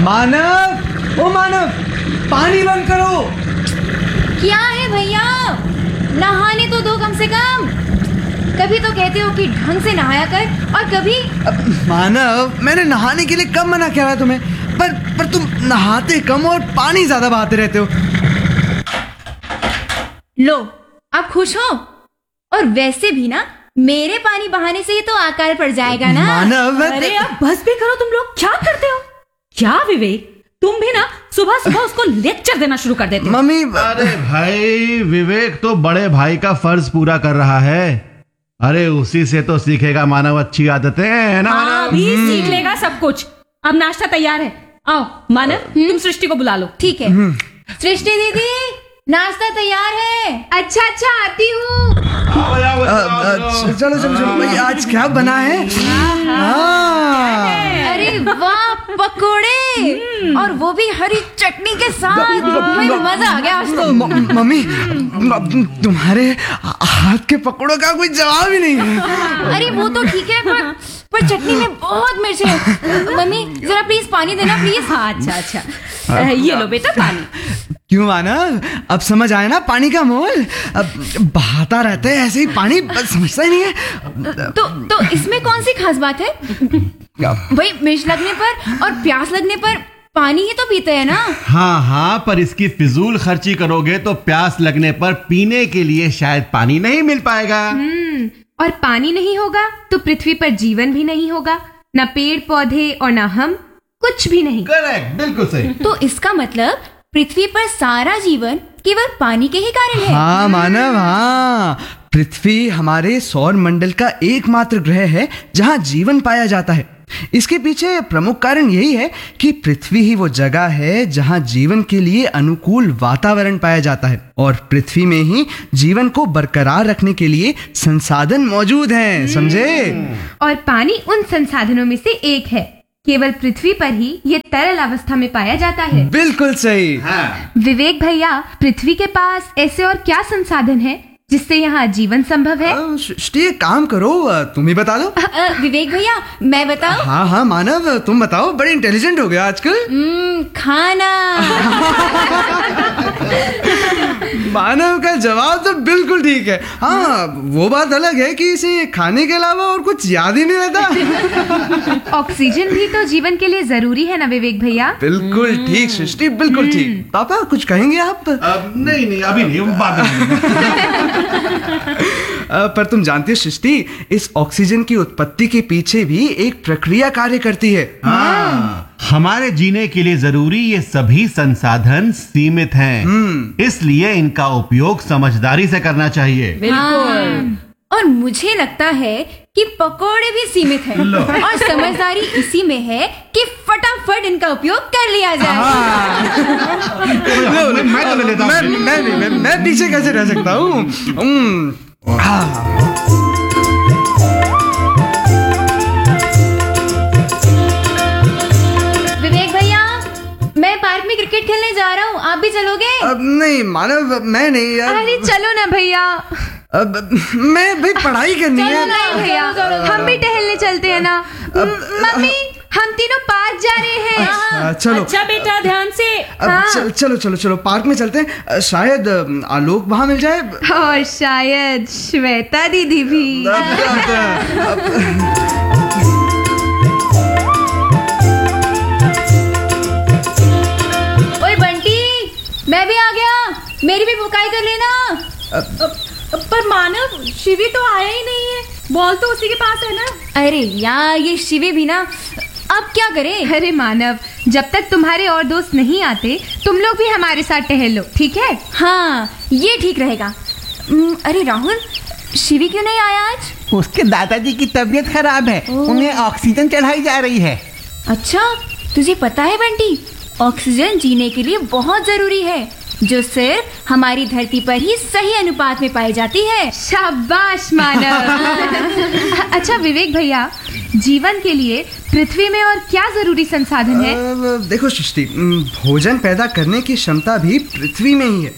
मानव, ओ मानव, पानी बंद करो। क्या है भैया, नहाने तो दो कम से कम। कभी तो कहते हो कि ढंग से नहाया कर, और कभी मानव, मैंने नहाने के लिए कब मना किया है तुम्हें? पर तुम नहाते कम और पानी ज्यादा बहाते रहते हो। लो, आप खुश हो? और वैसे भी ना, मेरे पानी बहाने से ही तो आकार पड़ जाएगा ना। मानव, अरे अब बस भी करो, तुम लोग क्या करते हो? क्या विवेक, तुम भी ना सुबह सुबह उसको लेक्चर देना शुरू कर देते हो। मम्मी, अरे भाई, विवेक तो बड़े भाई का फर्ज पूरा कर रहा है। अरे उसी से तो सीखेगा मानव अच्छी आदतें, है ना? हाँ, अभी सीख लेगा सब कुछ। अब नाश्ता तैयार है, आओ मानव, तुम सृष्टि को बुला लो। ठीक है। सृष्टि दीदी, नाश्ता तैयार है। अच्छा आती हूँ। चलो भाई, आज क्या बना है? अरे वाह, पकोड़े, और वो भी हरी चटनी के साथ। भाई मजा आ गया आज तो। मम्मी, तुम्हारे हाथ के पकौड़ों का कोई जवाब ही नहीं है। अरे वो तो ठीक है, पर चटनी में बहुत मिर्च है। मम्मी जरा प्लीज पानी देना प्लीज। हाँ, अच्छा, ये लो बेटा पानी। क्यों मानव, अब समझ आया ना पानी का मोल? अब बहाता रहता है ऐसे ही पानी, समझता ही नहीं है। तो इसमें कौन सी खास बात है? भाई मिर्च लगने पर और प्यास लगने पर पानी ही तो पीते हैं ना। हाँ, पर इसकी फिजूल खर्ची करोगे तो प्यास लगने पर पीने के लिए शायद पानी नहीं मिल पाएगा। और पानी नहीं होगा तो पृथ्वी पर जीवन भी नहीं होगा, न पेड़ पौधे और न हम, कुछ भी नहीं। करेक्ट, बिल्कुल सही। तो इसका मतलब पृथ्वी पर सारा जीवन केवल पानी के ही कारण है। हाँ मानव, हाँ, पृथ्वी हमारे सौर मंडल का एकमात्र ग्रह है जहाँ जीवन पाया जाता है। इसके पीछे प्रमुख कारण यही है कि पृथ्वी ही वो जगह है जहाँ जीवन के लिए अनुकूल वातावरण पाया जाता है, और पृथ्वी में ही जीवन को बरकरार रखने के लिए संसाधन मौजूद हैं, समझे? और पानी उन संसाधनों में से एक है। केवल पृथ्वी पर ही ये तरल अवस्था में पाया जाता है। बिल्कुल सही। हाँ। विवेक भैया, पृथ्वी के पास ऐसे और क्या संसाधन है जिससे यहाँ जीवन संभव है? सृष्टि, एक काम करो, तुम ही बता दो। विवेक भैया, मैं बताऊं? हाँ मानव, तुम बताओ, बड़े इंटेलिजेंट हो गए आजकल। खाना। मानव का जवाब तो बिल्कुल ठीक है। हाँ, वो बात अलग है कि इसे खाने के अलावा और कुछ याद ही नहीं रहता। ऑक्सीजन भी तो जीवन के लिए जरूरी है ना विवेक भैया? बिल्कुल ठीक सृष्टि, बिल्कुल ठीक। पापा कुछ कहेंगे आप? नहीं, अभी नहीं, बाद में। पर तुम जानती हो सृष्टि, इस ऑक्सीजन की उत्पत्ति के पीछे भी एक प्रक्रिया कार्य करती है। हमारे जीने के लिए जरूरी ये सभी संसाधन सीमित हैं। इसलिए इनका उपयोग समझदारी से करना चाहिए। बिल्कुल। और मुझे लगता है कि पकोड़े भी सीमित हैं, और समझदारी इसी में है कि फटाफट इनका उपयोग कर लिया जाए। मैं तो ले लेता हूँ। मैं पीछे कैसे रह सकता हूँ? विवेक भैया, मैं पार्क में क्रिकेट खेलने जा रहा हूँ, आप भी चलोगे? अब नहीं मानव, मैं नहीं यार। अरे चलो ना भैया। अब मैं भाई पढ़ाई करनी है। नहीं भैया, हम भी टहलने चलते हैं ना। मम्मी, हम तीनों पार्क जा रहे हैं। चलो। अच्छा बेटा, ध्यान से। चलो पार्क में चलते हैं, शायद आलोक वहां मिल जाए, और शायद श्वेता दीदी भी। ओए बंटी, मैं भी आ गया, मेरी भी बुकाई कर लेना। पर मानव, शिवी तो आया ही नहीं है, बॉल तो उसी के पास है ना। अरे यार, ये शिवे भी ना, अब क्या करें? अरे मानव, जब तक तुम्हारे और दोस्त नहीं आते, तुम लोग भी हमारे साथ टहल लो, ठीक है? हाँ, ये ठीक रहेगा। अरे राहुल, शिवी क्यों नहीं आया आज? उसके दादाजी की तबीयत खराब है, उन्हें ऑक्सीजन चढ़ाई जा रही है। अच्छा, तुझे पता है बंटी, ऑक्सीजन जीने के लिए बहुत जरूरी है, जो सिर्फ हमारी धरती पर ही सही अनुपात में पाई जाती है। शाबाश मानव। अच्छा विवेक भैया, जीवन के लिए पृथ्वी में और क्या जरूरी संसाधन है? देखो सृष्टि, भोजन पैदा करने की क्षमता भी पृथ्वी में ही है।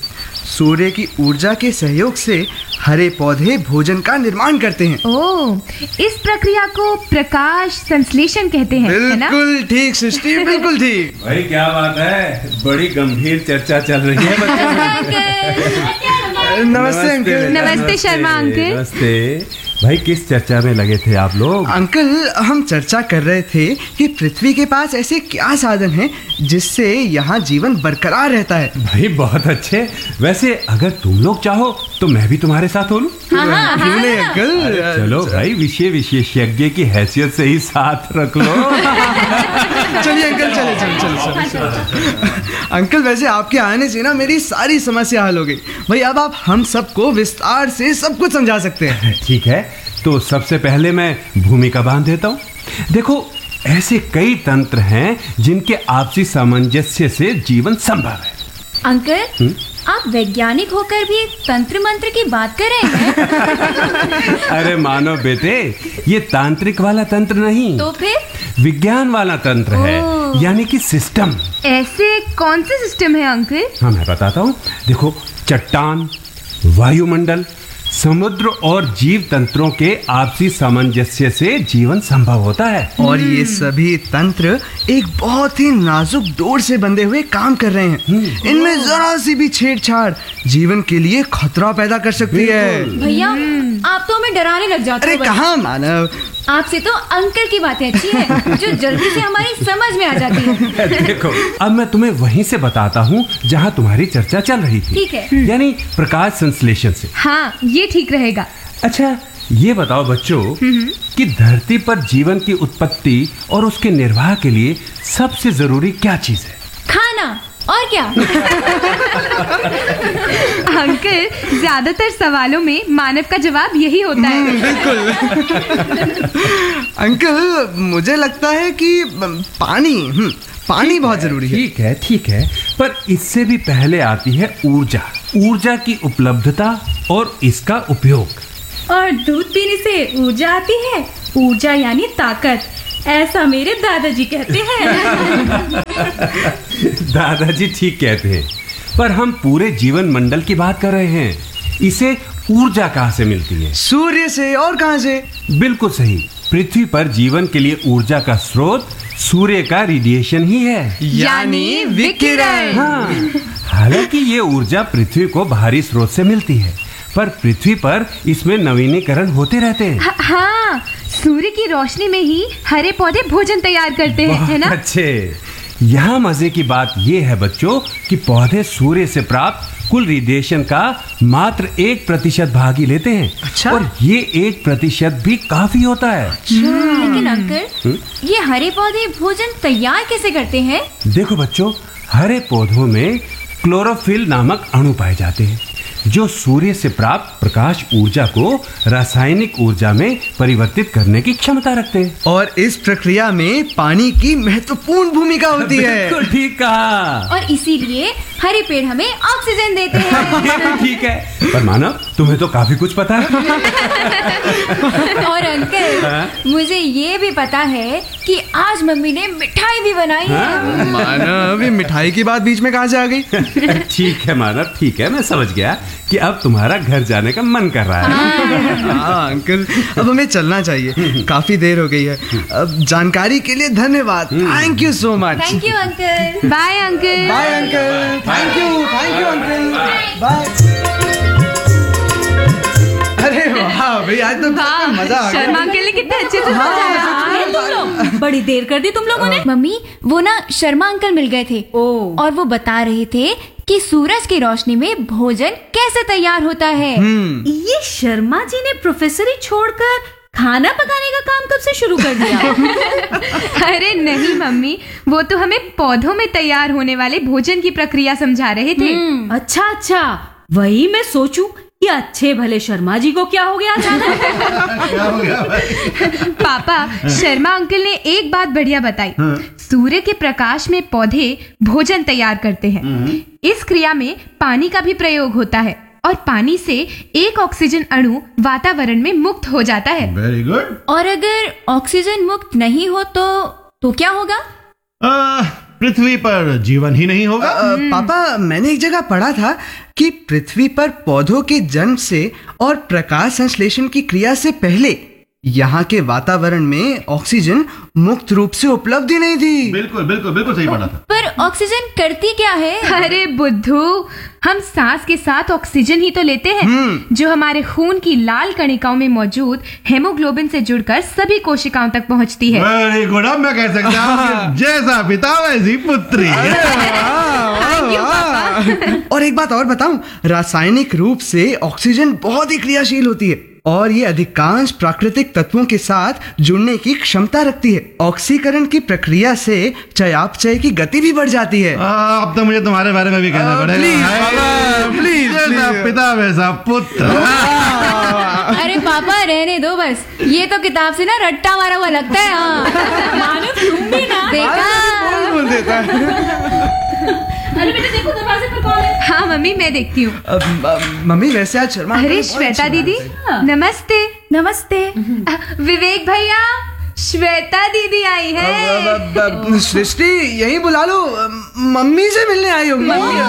सूर्य की ऊर्जा के सहयोग से हरे पौधे भोजन का निर्माण करते हैं। ओह, इस प्रक्रिया को प्रकाश संश्लेषण कहते हैं, है ना? बिल्कुल ठीक सृष्टि, बिल्कुल ठीक। भाई क्या बात है, बड़ी गंभीर चर्चा चल रही है बच्चों में। नमस्ते अंकल। नमस्ते शर्मा अंकल। नमस्ते भाई, किस चर्चा में लगे थे आप लोग? अंकल, हम चर्चा कर रहे थे कि पृथ्वी के पास ऐसे क्या साधन हैं जिससे यहाँ जीवन बरकरार रहता है। भाई बहुत अच्छे। वैसे अगर तुम लोग चाहो तो मैं भी तुम्हारे साथ हो लूं? क्यों नहीं अंकल? चलो भाई, विशेषज्ञ की हैसियत से ही साथ रख लो। चलिए अंकल, चले। अंकल, वैसे आपके आने से ना मेरी सारी समस्या हल हो गई। भाई अब आप हम सबको विस्तार से सब कुछ समझा सकते हैं। ठीक है, तो सबसे पहले मैं भूमिका बांध देता हूँ। देखो, ऐसे कई तंत्र हैं जिनके आपसी सामंजस्य से जीवन संभव है। अंकल, आप वैज्ञानिक होकर भी तंत्र मंत्र की बात कर रहे हैं? अरे मानो बेटे, ये तांत्रिक वाला तंत्र नहीं, तो फिर विज्ञान वाला तंत्र है, यानी कि सिस्टम। ऐसे कौन से सिस्टम है अंकल? हाँ, मैं बताता हूँ। देखो, चट्टान, वायुमंडल, समुद्र और जीव तंत्रों के आपसी सामंजस्य से जीवन संभव होता है। और ये सभी तंत्र एक बहुत ही नाजुक डोर से बंधे हुए काम कर रहे हैं। इनमें जरा सी भी छेड़छाड़ जीवन के लिए खतरा पैदा कर सकती है। भैया, आप तो हमें डराने लग जाते अरे हो। कहाँ मानव, आपसे तो अंकल की बातें अच्छी हैं, जो जल्दी से हमारी समझ में आ जाती है। देखो, अब मैं तुम्हें वहीं से बताता हूँ जहाँ तुम्हारी चर्चा चल रही थी। ठीक है। यानी प्रकाश संश्लेषण से। हाँ, ये ठीक रहेगा। अच्छा, ये बताओ बच्चों कि धरती पर जीवन की उत्पत्ति और उसके निर्वाह के लिए सबसे जरूरी क्या चीज है? खाना, और क्या? अंकल, ज्यादातर सवालों में मानव का जवाब यही होता है। अंकल, मुझे लगता है कि पानी बहुत जरूरी है। ठीक है, ठीक है, पर इससे भी पहले आती है ऊर्जा की उपलब्धता और इसका उपयोग। और दूध पीने से ऊर्जा आती है। ऊर्जा यानी ताकत, ऐसा मेरे दादाजी कहते हैं। दादाजी ठीक कहते हैं, पर हम पूरे जीवन मंडल की बात कर रहे हैं। इसे ऊर्जा कहाँ से मिलती है? सूर्य से, और कहाँ से? बिल्कुल सही। पृथ्वी पर जीवन के लिए ऊर्जा का स्रोत सूर्य का रेडिएशन ही है, यानी विकिरण। हाँ, हालांकि ये ऊर्जा पृथ्वी को बाहरी स्रोत से मिलती है, पर पृथ्वी पर इसमें नवीनीकरण होते रहते हैं। हाँ, सूर्य की रोशनी में ही हरे पौधे भोजन तैयार करते हैं, है ना? अच्छे। यहाँ मजे की बात यह है बच्चों कि पौधे सूर्य से प्राप्त कुल रेडिएशन का मात्र 1% भाग ही लेते हैं। अच्छा? और ये 1% भी काफी होता है। लेकिन अंकल, ये हरे पौधे भोजन तैयार कैसे करते हैं? देखो बच्चों, हरे पौधों में क्लोरोफिल नामक अणु पाए जाते हैं, जो सूर्य से प्राप्त प्रकाश ऊर्जा को रासायनिक ऊर्जा में परिवर्तित करने की क्षमता रखते हैं। और इस प्रक्रिया में पानी की महत्वपूर्ण भूमिका होती है। बिल्कुल ठीक कहा। और इसीलिए हरे पेड़ हमें ऑक्सीजन देते हैं। ठीक है, पर मानव, तुम्हें तो काफी कुछ पता है। और अंकल, मुझे ये भी पता है कि आज मम्मी ने मिठाई भी बनाई है। मानव, ये मिठाई की बात बीच में कहाँ से आ गई? ठीक है मानव, ठीक है, मैं समझ गया कि अब तुम्हारा घर जाने का मन कर रहा है। हाँ अंकल, अब हमें चलना चाहिए, काफी देर हो गई है। अब जानकारी के लिए धन्यवाद। Thank you so much. Thank you uncle. Bye uncle. Bye uncle. Thank you uncle. Bye. अरे वाह भाई, आज तो मजा आ गया। शर्मा अंकल ने कितने अच्छे से समझाया। तुम लोग बड़ी देर कर दी तुम लोगों ने। मम्मी, वो ना शर्मा अंकल मिल गए थे और वो बता रहे थे कि सूरज की रोशनी में भोजन कैसे तैयार होता है। ये शर्मा जी ने प्रोफेसरी छोड़कर खाना पकाने का काम कब से शुरू कर दिया? अरे नहीं मम्मी, वो तो हमें पौधों में तैयार होने वाले भोजन की प्रक्रिया समझा रहे थे। अच्छा, वही मैं सोचूं कि अच्छे भले शर्मा जी को क्या हो गया अचानक। पापा, शर्मा अंकल ने एक बात बढ़िया बताई। सूर्य के प्रकाश में पौधे भोजन तैयार करते हैं। इस क्रिया में पानी का भी प्रयोग होता है और पानी से एक ऑक्सीजन अणु वातावरण में मुक्त हो जाता है। Very good. और अगर ऑक्सीजन मुक्त नहीं हो तो क्या होगा? पृथ्वी पर जीवन ही नहीं होगा। पापा, मैंने एक जगह पढ़ा था कि पृथ्वी पर पौधों के जन्म से और प्रकाश संश्लेषण की क्रिया से पहले यहाँ के वातावरण में ऑक्सीजन मुक्त रूप से उपलब्ध ही नहीं थी। बिल्कुल बिल्कुल बिल्कुल सही पढ़ा था। पर ऑक्सीजन करती क्या है? अरे बुद्धू, हम सांस के साथ ऑक्सीजन ही तो लेते हैं, जो हमारे खून की लाल कणिकाओं में मौजूद हेमोग्लोबिन से जुड़कर सभी कोशिकाओं तक पहुंचती है। Very good. अब मैं कह सकता हूँ कि जैसा पिता वैसी पुत्री। और एक बात और बताऊं, रासायनिक रूप से ऑक्सीजन बहुत ही क्रियाशील होती है और ये अधिकांश प्राकृतिक तत्वों के साथ जुड़ने की क्षमता रखती है। ऑक्सीकरण की प्रक्रिया से चयापचय की गति भी बढ़ जाती है। अब तो मुझे तुम्हारे बारे में भी कहना पड़ेगा। प्लीज जैसा पिता वैसा पुत्र। अरे पापा रहने दो बस, ये तो किताब से ना रट्टा मारा हुआ लगता है। हाँ मानो तुम भी ना देखा। बोल देता है। अरे बेटा देखो दरवाजे पर कौन है? हाँ मम्मी, मैं देखती हूँ। मम्मी वैसे आज शर्मा। अरे श्वेता दीदी, नमस्ते। नमस्ते। विवेक भैया, श्वेता दीदी आई है। सृष्टि यही बुला लो, मम्मी से मिलने आई होगी।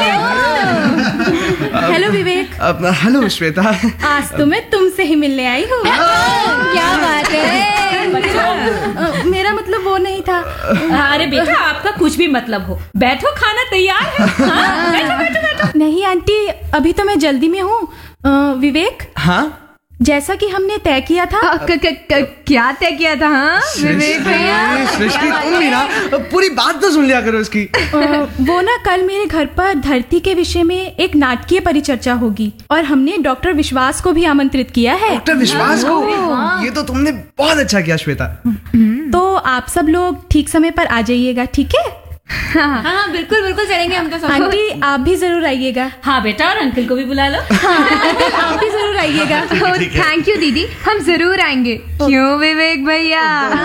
हेलो विवेक। हेलो श्वेता। आज तो मैं तुमसे ही मिलने आई हूँ। क्या बात है? मेरा मतलब वो नहीं था। अरे बेटा, आपका कुछ भी मतलब हो। बैठो, खाना तैयार है। हाँ? बैठो बैठो बैठो। नहीं आंटी, अभी तो मैं जल्दी में हूँ। विवेक, हाँ जैसा कि हमने तय किया था। क्या तय किया था? हाँ विवेक भैया, सृष्टि तुम भी ना पूरी बात तो सुन लिया करो इसकी। वो ना कल मेरे घर पर धरती के विषय में एक नाटकीय परिचर्चा होगी और हमने डॉक्टर विश्वास को भी आमंत्रित किया है। डॉक्टर विश्वास को? ये तो तुमने बहुत अच्छा किया श्वेता। तो आप सब लोग ठीक समय पर आ जाइएगा, ठीक है? हाँ बिल्कुल बिल्कुल चलेंगे हम तो सब। आंटी आप भी जरूर आइएगा। हाँ बेटा, और अंकल को भी बुला लो। आप भी जरूर आइएगा। थैंक यू दीदी, हम जरूर आएंगे। क्यों विवेक भैया?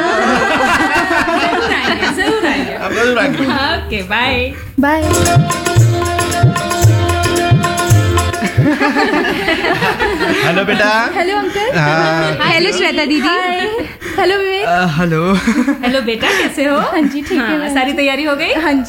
जरूर आएंगे। Okay, bye bye. हेलो बेटा। Hello uncle. हेलो श्वेता दीदी। हेलो विवेक। हेलो। हेलो बेटा, कैसे हो? हाँ जी ठीक है। सारी तैयारी हो गई? हाँ जी।